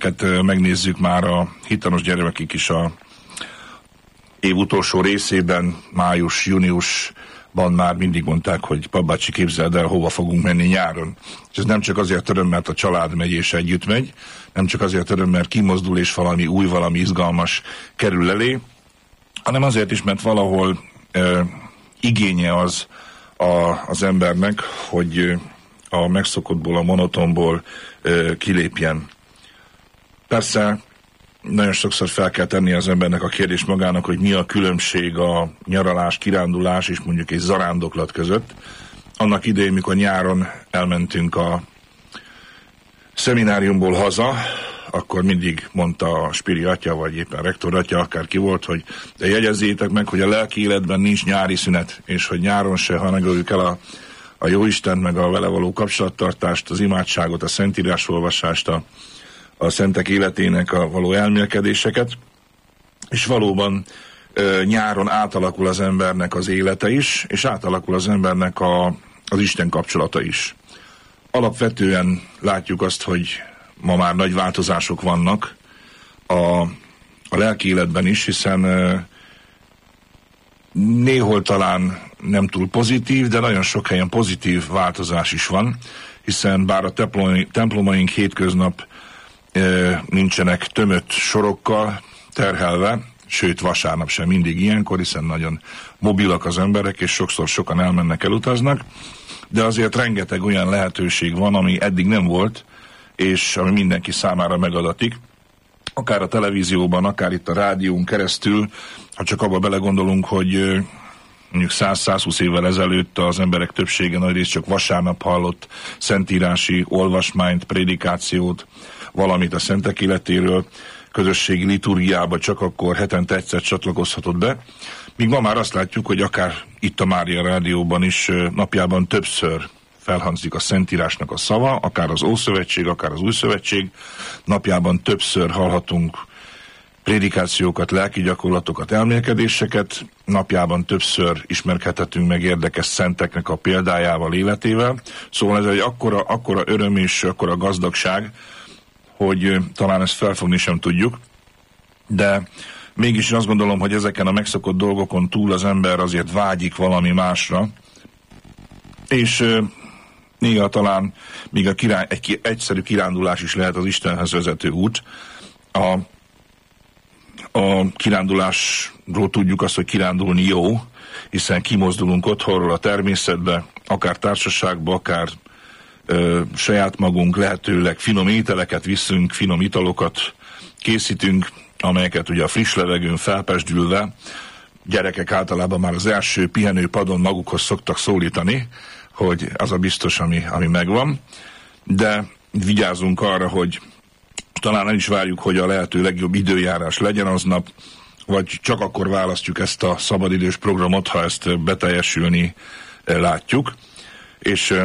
híreket megnézzük, már a Hittanos gyermekek is a év utolsó részében, május-júniusban már mindig mondták, hogy papbácsi, képzeld el, hova fogunk menni nyáron. És ez nem csak azért öröm, mert a család megy és együtt megy, nem csak azért öröm, mert kimozdul és valami új, valami izgalmas kerül elé, hanem azért is, mert valahol igénye az embernek, hogy a megszokottból, a monotonból kilépjen. Persze nagyon sokszor fel kell tenni az embernek a kérdés magának, hogy mi a különbség a nyaralás, kirándulás és mondjuk egy zarándoklat között. Annak idején, mikor nyáron elmentünk a szemináriumból haza, akkor mindig mondta a Spiri atya, vagy éppen rektor atya, akárki volt, hogy de jegyezzétek meg, hogy a lelki életben nincs nyári szünet, és hogy nyáron se hanyagoljuk el a Jóistent, meg a vele való kapcsolattartást, az imádságot, a szentírás olvasást, a szentek életének a való elmélkedéseket, és valóban nyáron átalakul az embernek az élete is, és átalakul az embernek az Isten kapcsolata is. Alapvetően látjuk azt, hogy ma már nagy változások vannak a lelki életben is, hiszen néhol talán nem túl pozitív, de nagyon sok helyen pozitív változás is van, hiszen bár a templomaink hétköznap nincsenek tömött sorokkal terhelve, sőt vasárnap sem mindig ilyenkor, hiszen nagyon mobilak az emberek, és sokszor sokan elmennek, elutaznak, de azért rengeteg olyan lehetőség van, ami eddig nem volt, és ami mindenki számára megadatik, akár a televízióban, akár itt a rádión keresztül, ha csak abba belegondolunk, hogy mondjuk 100-120 évvel ezelőtt az emberek többsége nagyrészt csak vasárnap hallott szentírási olvasmányt, prédikációt, valamit a szentek életéről, közösségi liturgiába csak akkor hetente egyszer csatlakozhatott be, míg ma már azt látjuk, hogy akár itt a Mária Rádióban is napjában többször felhangzik a Szentírásnak a szava, akár az Ószövetség, akár az Újszövetség, napjában többször hallhatunk prédikációkat, lelki gyakorlatokat, elmélkedéseket, napjában többször ismerkedhetünk meg érdekes szenteknek a példájával, életével. Szóval ez egy akkora öröm és akkora gazdagság, hogy talán ezt felfogni sem tudjuk, de mégis azt gondolom, hogy ezeken a megszokott dolgokon túl az ember azért vágyik valami másra, és néha talán még egy egyszerű kirándulás is lehet az Istenhez vezető út. A kirándulásról tudjuk azt, hogy kirándulni jó, hiszen kimozdulunk otthonról a természetbe, akár társaságba, akár saját magunk, lehetőleg finom ételeket viszünk, finom italokat készítünk, amelyeket ugye a friss levegőn felpesdülve gyerekek általában már az első pihenőpadon magukhoz szoktak szólítani, hogy az a biztos, ami megvan, de vigyázzunk arra, hogy talán nem is várjuk, hogy a lehető legjobb időjárás legyen aznap, vagy csak akkor választjuk ezt a szabadidős programot, ha ezt beteljesülni látjuk, és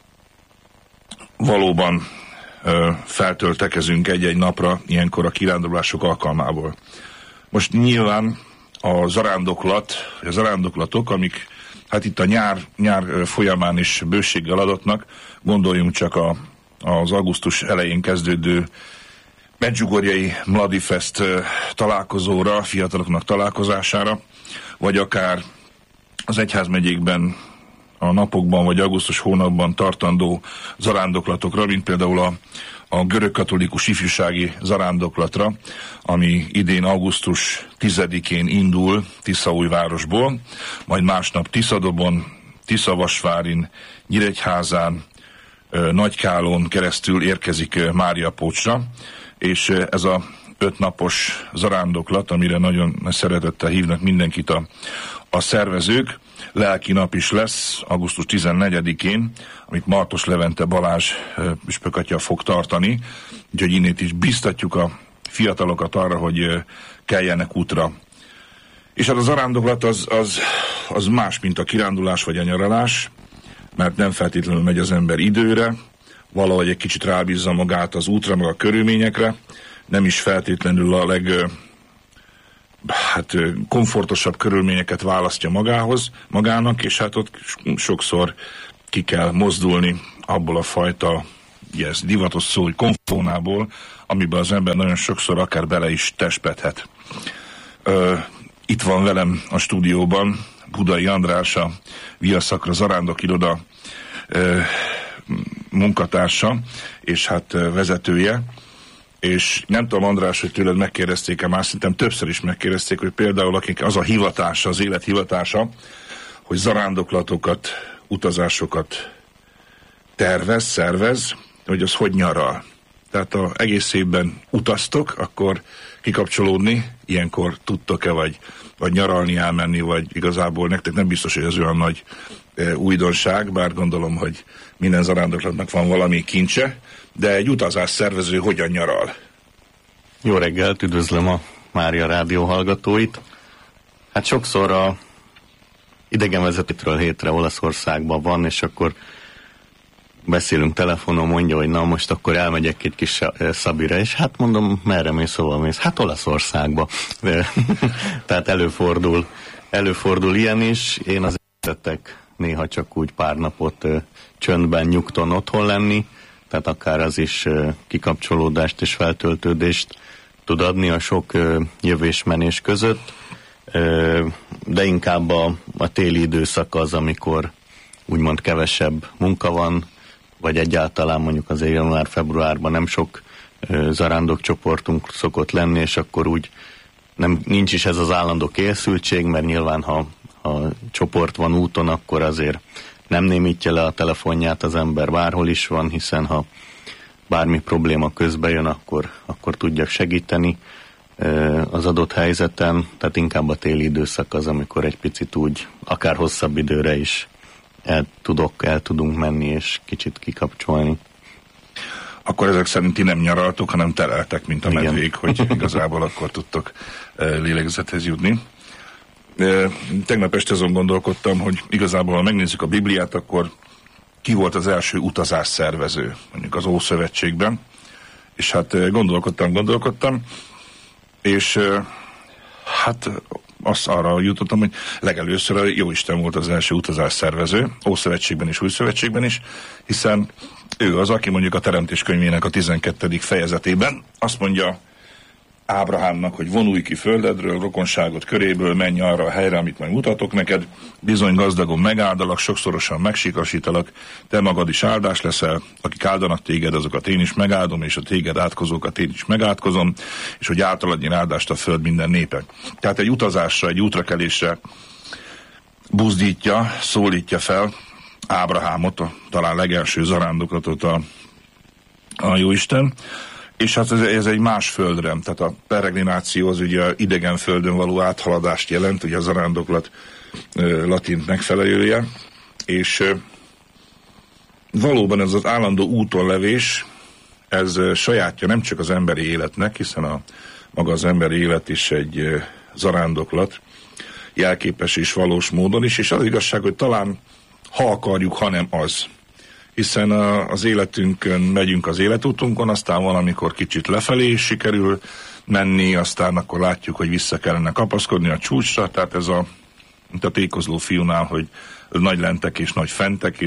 valóban feltöltekezünk egy-egy napra ilyenkor a kirándulások alkalmából. Most nyilván a zarándoklatok, amik hát itt a nyár folyamán is bőséggel adatnak, gondoljunk csak az augusztus elején kezdődő Medjugorjei Mladi Fest találkozóra, fiataloknak találkozására, vagy akár az egyházmegyékben a napokban vagy augusztus hónapban tartandó zarándoklatokra, mint például a görögkatolikus ifjúsági zarándoklatra, ami idén augusztus 10-én indul Tiszaújvárosból, majd másnap Tiszadobon, Tiszavasvárin, Nyíregyházán, Nagykálón keresztül érkezik Máriapócsra, és ez a 5 napos zarándoklat, amire nagyon szeretettel hívnak mindenkit a szervezők, lelki nap is lesz augusztus 14-én, amit Martos Levente Balázs püspökatya fog tartani, úgyhogy innét is biztatjuk a fiatalokat arra, hogy keljenek útra. És hát a zarándoklat az más, mint a kirándulás vagy a nyaralás, mert nem feltétlenül megy az ember időre, valahogy egy kicsit rábízza magát az útra, meg a körülményekre, nem is feltétlenül a komfortosabb körülményeket választja magának, és hát ott sokszor ki kell mozdulni abból a fajta ugye ez divatos szó, hogy komfónából, amiben az ember nagyon sokszor akár bele is testpedhet. Itt van velem a stúdióban Budai András, a Viaszakra Zarándok iroda munkatársa, és hát vezetője. És nem tudom, András, hogy tőled megkérdezték-e, már szerintem többször is megkérdezték, hogy például akik az a hivatása, az élet hivatása, hogy zarándoklatokat, utazásokat szervez, hogy az hogy nyaral. Tehát egész évben utaztok, akkor kikapcsolódni, ilyenkor tudtok-e, vagy nyaralni, elmenni, vagy igazából nektek nem biztos, hogy ez olyan nagy újdonság, bár gondolom, hogy minden zarándoklatnak van valami kincse, de egy utazás szervező hogyan nyaral? Jó reggelt, üdvözlöm a Mária Rádió hallgatóit. Hát sokszor a idegenvezetőtről hétre Olaszországban van, és akkor beszélünk telefonon, mondja, hogy na most akkor elmegyek egy kis Szabira, és hát mondom, merre mész, hova mész? Hát Olaszországba. Tehát előfordul ilyen is. Én azért szeretek néha csak úgy pár napot csöndben, nyugton otthon lenni, tehát akár az is kikapcsolódást és feltöltődést tud adni a sok jövés-menés között, de inkább a téli időszak az, amikor úgymond kevesebb munka van, vagy egyáltalán mondjuk az január-februárban nem sok zarándokcsoportunk szokott lenni, és akkor úgy nincs is ez az állandó készültség, mert nyilván ha csoport van úton, akkor azért nem némítja le a telefonját az ember, bárhol is van, hiszen ha bármi probléma közbe jön, akkor tudjak segíteni az adott helyzeten, tehát inkább a téli időszak az, amikor egy picit úgy, akár hosszabb időre is el tudunk menni, és kicsit kikapcsolni. Akkor ezek szerint ti nem nyaraltok, hanem tereltek, mint a medvék, hogy igazából akkor tudtok lélegzethez jutni. Tegnap este azon gondolkodtam, hogy igazából, ha megnézzük a Bibliát, akkor ki volt az első utazás szervező, mondjuk az Ószövetségben, és hát gondolkodtam, és hát azt arra jutottam, hogy legelőször a Jóisten volt az első utazás szervező, Ószövetségben és Újszövetségben is, hiszen ő az, aki mondjuk a Teremtés könyvének a 12. fejezetében azt mondja Ábrahámnak, hogy vonulj ki földedről, rokonságot köréből, menj arra a helyre, amit majd mutatok neked, bizony gazdagon megáldalak, sokszorosan megsikasítalak, te magad is áldás leszel, akik áldanak téged, azokat én is megáldom, és a téged átkozókat én is megátkozom, és hogy általad én áldást a föld minden népe. Tehát egy utazásra, egy útrakelésre buzdítja, szólítja fel Ábrahámot, talán legelső zarándoklatot a Jóisten, és hát ez egy más földre, tehát a peregrináció az ugye idegen földön való áthaladást jelent, ugye a zarándoklat latint megfelelője, és valóban ez az állandó úton levés, ez sajátja nem csak az emberi életnek, hiszen maga az emberi élet is egy zarándoklat, jelképes és valós módon is, és az igazság, hogy talán ha akarjuk, ha nem az. Hiszen az életünkön megyünk az életútunkon, aztán valamikor kicsit lefelé is sikerül menni, aztán akkor látjuk, hogy vissza kellene kapaszkodni a csúcsra, tehát ez mint a tékozló fiúnál, hogy nagy lentek és nagy fentek,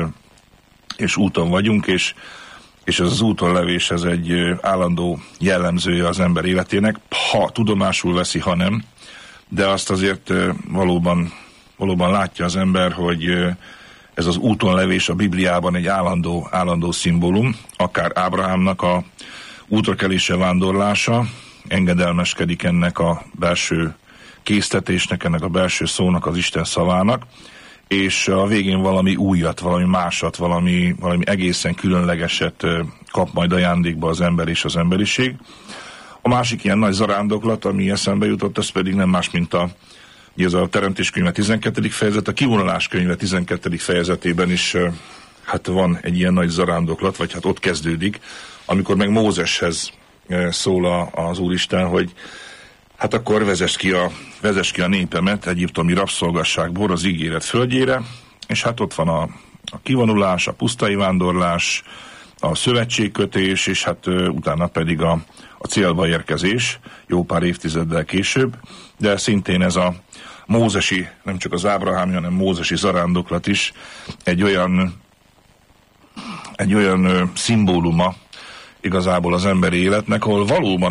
és úton vagyunk, és ez az úton levés, ez egy állandó jellemzője az ember életének, ha tudomásul veszi, ha nem, de azt azért valóban látja az ember, hogy ez az úton levés a Bibliában egy állandó szimbólum, akár Ábrahámnak a útrakelése, vándorlása, engedelmeskedik ennek a belső késztetésnek, ennek a belső szónak, az Isten szavának, és a végén valami újat, valami másat, valami egészen különlegeset kap majd ajándékba az ember és az emberiség. A másik ilyen nagy zarándoklat, ami eszembe jutott, ez pedig nem más, mint ez a Teremtés könyve 12. fejezet, a Kivonulás könyve 12. fejezetében is hát van egy ilyen nagy zarándoklat, vagy hát ott kezdődik, amikor meg Mózeshez szól az Úristen, hogy hát akkor vezess ki a népemet egyiptomi rabszolgasságból az ígéret földjére, és hát ott van a kivonulás, a pusztai vándorlás, a szövetségkötés, és hát utána pedig a célba érkezés, jó pár évtizeddel később, de szintén ez a mózesi, nem csak az ábrahámi, hanem mózesi zarándoklat is egy olyan egy olyan szimbóluma igazából az emberi életnek, ahol valóban